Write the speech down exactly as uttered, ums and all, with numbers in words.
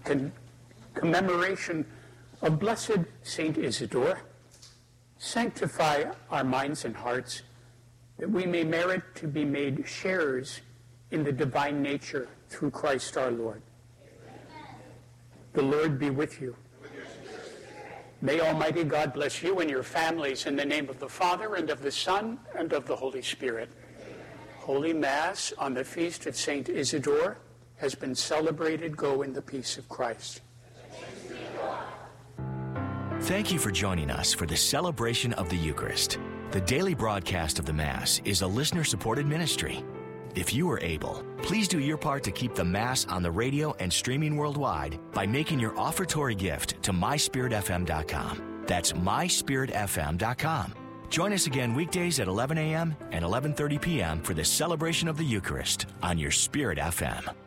con- commemoration of Blessed Saint Isidore, sanctify our minds and hearts that we may merit to be made sharers in the divine nature through Christ our Lord. The Lord be with you. May Almighty God bless you and your families in the name of the Father, and of the Son, and of the Holy Spirit. Holy Mass on the feast of Saint Isidore has been celebrated. Go in the peace of Christ. Thank you for joining us for the celebration of the Eucharist. The daily broadcast of the Mass is a listener-supported ministry. If you are able, please do your part to keep the Mass on the radio and streaming worldwide by making your offertory gift to my spirit f m dot com. That's my spirit f m dot com. Join us again weekdays at eleven a.m. and eleven thirty p.m. for the celebration of the Eucharist on your Spirit F M.